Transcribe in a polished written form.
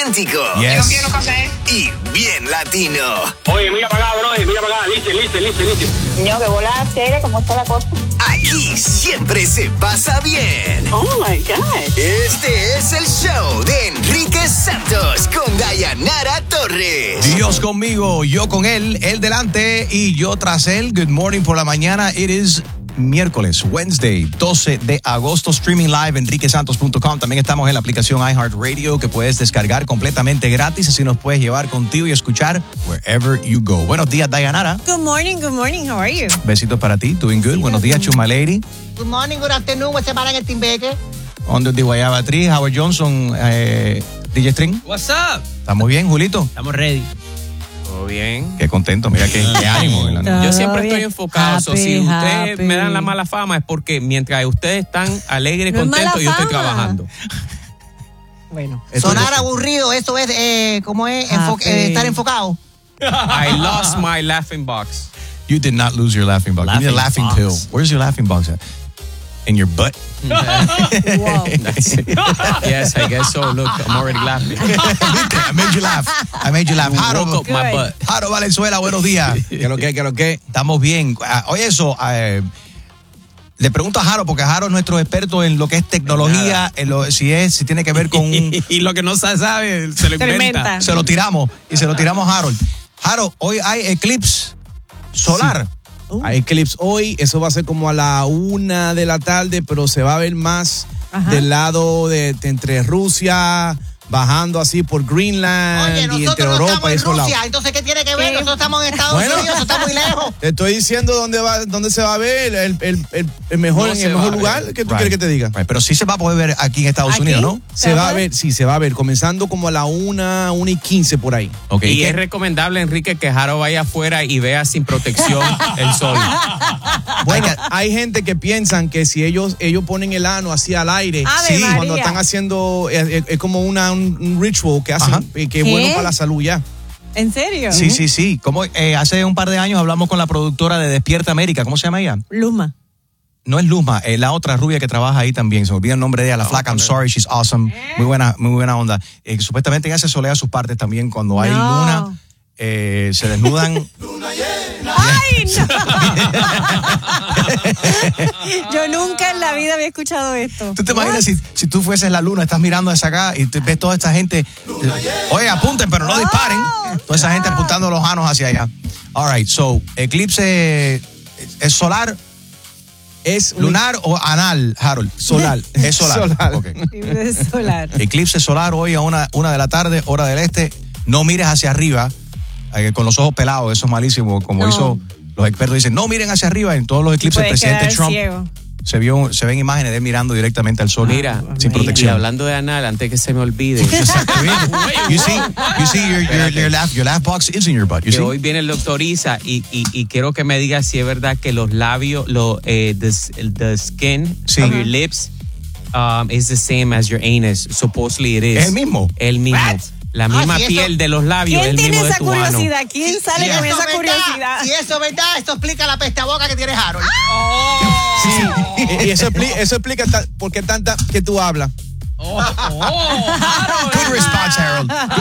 romántico. Yes. Y bien latino. Oye, mira para acá, bro, mira para acá, listen. No, que volada seria, ¿cómo está la cosa? Aquí siempre se pasa bien. Oh, my God. Este es el show de Enrique Santos con Dayanara Torres. Dios conmigo, yo con él delante y yo tras él. Good morning por la mañana. It is miércoles, Wednesday, 12 de agosto, streaming live, enriquesantos.com. También estamos en la aplicación iHeartRadio que puedes descargar completamente gratis, así nos puedes llevar contigo y escuchar wherever you go. Buenos días, Dayanara. Good morning, how are you? Besitos para ti, doing good. Buenos días, Chuma Lady. Good morning, good afternoon. What's up, en el Timbeque? Under the Guayaba Tree, Howard Johnson, DJ String. What's up? ¿Estamos bien, Julito? Estamos ready. ¿Todo bien? Qué contento, mira qué ánimo. Yo siempre estoy enfocado. Si ustedes happy. me dan la mala fama es porque mientras ustedes están alegres y No es contentos, mala yo estoy fama. trabajando. Bueno. Sonar aburrido, eso es, ¿cómo es? Estar enfocado. I lost my laughing box. You did not lose your laughing box. You need a laughing Laughing box. pill. Where's your laughing box at? In your butt? Wow. That's it. Yes, I guess so. Look, I'm already laughing. I made you laugh. Jaro, Woke up my butt. Jaro Valenzuela, buenos días. ¿Qué lo que? Estamos bien. Oye, eso, le pregunto a Jaro, porque Jaro es nuestro experto en lo que es tecnología, si tiene que ver con Y lo que no sabe, se lo inventa. se lo tiramos a Harold. Jaro, hoy hay eclipse solar. Hay eclipse hoy, eso va a ser como a la 1 de la tarde, pero se va a ver más del lado de entre Rusia, bajando así por Greenland. Oye, y entre nosotros no Europa estamos y en esos lados. Rusia, entonces ¿qué tiene que ver? ¿Qué? Nosotros estamos en Estados Bueno. Unidos, eso está muy lejos. Te estoy diciendo dónde se va a ver el mejor, No en se el va mejor a lugar. ver. ¿Qué tú quieres que te diga? Right, pero sí se va a poder ver aquí en Estados ¿Aquí? Unidos, ¿no? Se va a ver, sí, se va a ver, comenzando como a la 1:15 por ahí. Okay. Y es recomendable, Enrique, que Jaro vaya afuera y vea sin protección el sol. Bueno, hay gente que piensan que si ellos ponen el ano así al aire, Ave María. cuando están haciendo, es como un ritual que hacen, Ajá. que es ¿Qué? bueno para la salud ya. ¿En serio? Sí. Como hace un par de años hablamos con la productora de Despierta América. ¿Cómo se llama ella? Luma. No es Luzma, la otra rubia que trabaja ahí también. Se me olvida el nombre de ella, la flaca. I'm sorry, she's awesome. Muy buena onda. Supuestamente ella se solea sus partes también cuando hay No. luna. Se desnudan. ¡Ay, no! Yo nunca en la vida había escuchado esto. ¿Tú te imaginas si tú fueses la luna, estás mirando hacia acá y ves toda esta gente? Oye, apunten, pero no disparen. Toda esa gente apuntando los anos hacia allá. All right, so, eclipse es solar, Es lunar o anal, Harold. Solar. Es solar. Solar. Okay. Libre solar. Eclipse solar hoy a una de la tarde, hora del este. No mires hacia arriba con los ojos pelados, eso es malísimo. Como hizo los expertos, dicen, no miren hacia arriba. En todos los eclipses, el Puedes presidente quedar Trump ciego. se ven imágenes de él mirando directamente al sol. Mira, sin y protección. hablando de anal, antes que se me olvide, You see your laugh box is in your butt. You que see? hoy viene el doctor Isa y quiero que me diga si es verdad que los labios, the skin Sí. of your lips is the same as your anus. Supposedly it is. ¿Es el mismo? El mismo. What? La misma sí, eso- piel de los labios es ¿Quién el tiene mismo de esa tu ano. curiosidad? ¿Quién sale Si con eso esa es curiosidad? verdad, si eso es verdad, eso explica la peste a boca que tiene Harold. Y eso explica por qué tanta que tú hablas. Good response, Harold.